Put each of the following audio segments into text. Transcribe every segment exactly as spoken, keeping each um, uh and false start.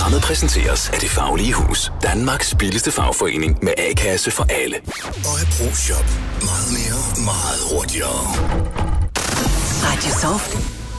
Programmet præsenteres af Det Faglige Hus. Danmarks billigste fagforening med A-kasse for alle. Og af ProShop. Meget mere, meget hurtigere. Radio Soft.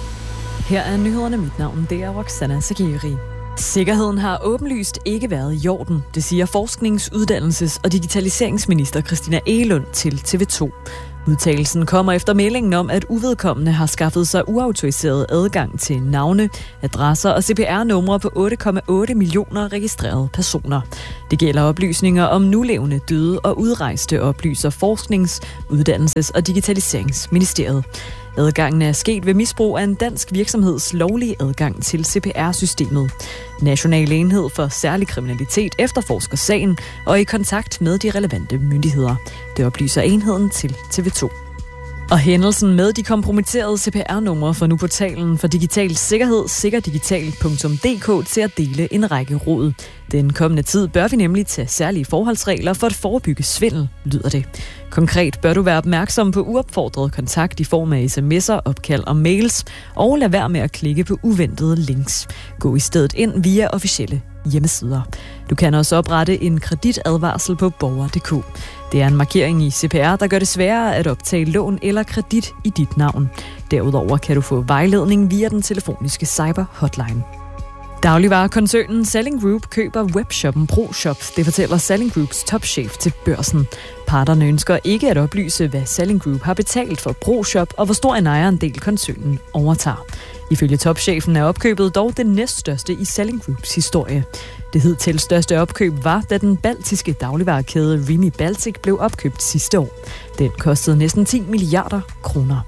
Her er nyhederne. Mit navn, det er Roxana Sagiri. Sikkerheden har åbenlyst ikke været i orden, det siger forsknings-, uddannelses- og digitaliseringsminister Christina Egelund til T V to. Udtalelsen kommer efter meldingen om, at uvedkommende har skaffet sig uautoriseret adgang til navne, adresser og C P R-numre på otte komma otte millioner registrerede personer. Det gælder oplysninger om nulevende, døde og udrejste, oplyser Forsknings-, Uddannelses- og Digitaliseringsministeriet. Adgangen er sket ved misbrug af en dansk virksomheds lovlige adgang til C P R-systemet. National Enhed for Særlig Kriminalitet efterforsker sagen og er i kontakt med de relevante myndigheder. Det oplyser enheden til T V to. Og hændelsen med de kompromitterede C P R-numre får nu portalen for digital sikkerhed sikkerdigital punktum d k til at dele en række råd. Den kommende tid bør vi nemlig tage særlige forholdsregler for at forebygge svindel, lyder det. Konkret bør du være opmærksom på uopfordret kontakt i form af sms'er, opkald og mails, og lad være med at klikke på uventede links. Gå i stedet ind via officielle hjemmesider. Du kan også oprette en kreditadvarsel på borger punktum d k. Det er en markering i C P R, der gør det sværere at optage lån eller kredit i dit navn. Derudover kan du få vejledning via den telefoniske cyber hotline. Dagligvarekoncernen Salling Group køber webshoppen ProShop. Det fortæller Salling Groups topchef til Børsen. Parterne ønsker ikke at oplyse, hvad Salling Group har betalt for ProShop og hvor stor en ejerandel koncernen overtager. Ifølge topchefen er opkøbet dog det næststørste i Salling Groups historie. Det hidtil største opkøb var, da den baltiske dagligvarekæde Rimi Baltic blev opkøbt sidste år. Den kostede næsten ti milliarder kroner.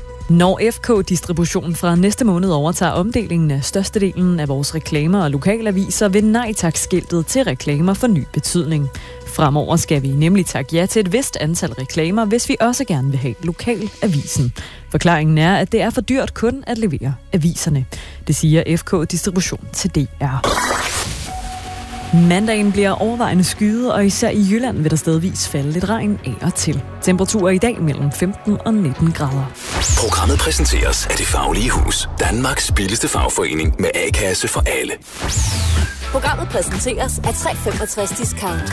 Når F K-distribution fra næste måned overtager omdelingen af størstedelen af vores reklamer og lokalaviser, vil nej tak-skiltet til reklamer få ny betydning. Fremover skal vi nemlig takke ja til et vist antal reklamer, hvis vi også gerne vil have lokalavisen. Forklaringen er, at det er for dyrt kun at levere aviserne. Det siger F K-distribution til D R. Mandagen bliver overvejende skyet, og især i Jylland vil der stedvis falde lidt regn af og til. Temperaturer i dag mellem femten og nitten grader. Programmet præsenteres af Det Faglige Hus. Danmarks billigste fagforening med A-kasse for alle. Programmet præsenteres af tre femogtres Discount.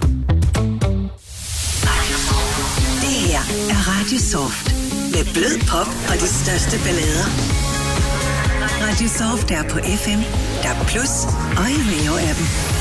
Det her er Radio Soft. Med blød pop og de største ballader. Radio Soft er på F M, D A B plus og i Rio-appen.